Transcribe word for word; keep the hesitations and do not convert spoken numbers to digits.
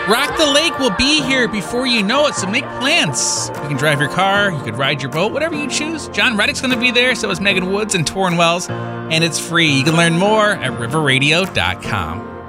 Rock the Lake will be here before you know it, so make plans. You can drive your car, you could ride your boat, whatever you choose. John Reddick's going to be there, so is Megan Woods and Torrin Wells, and it's free. You can learn more at river radio dot com.